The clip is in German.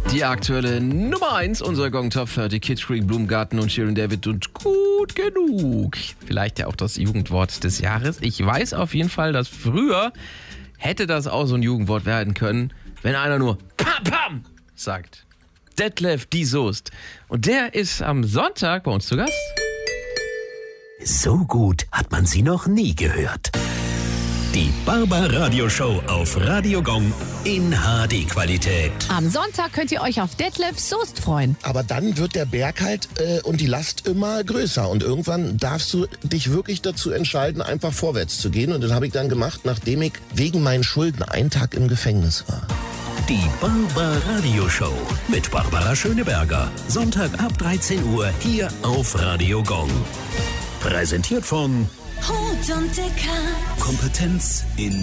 Die aktuelle Nummer 1 unserer Gong Top 30, Kid Creek, Blumengarten und Shirin David und Gut genug. Vielleicht ja auch das Jugendwort des Jahres. Ich weiß auf jeden Fall, dass früher hätte das auch so ein Jugendwort werden können, wenn einer nur Pam Pam sagt. Detlef die Soest. Und der ist am Sonntag bei uns zu Gast. So gut hat man sie noch nie gehört. Die Barbaradio-Show auf Radio Gong in HD-Qualität. Am Sonntag könnt ihr euch auf Detlef Soest freuen. Aber dann wird der Berg halt und die Last immer größer. Und irgendwann darfst du dich wirklich dazu entscheiden, einfach vorwärts zu gehen. Und das habe ich dann gemacht, nachdem ich wegen meinen Schulden einen Tag im Gefängnis war. Die Barbaradio-Show mit Barbara Schöneberger. Sonntag ab 13 Uhr hier auf Radio Gong. Präsentiert von Hut und Dicker. Kompetenz in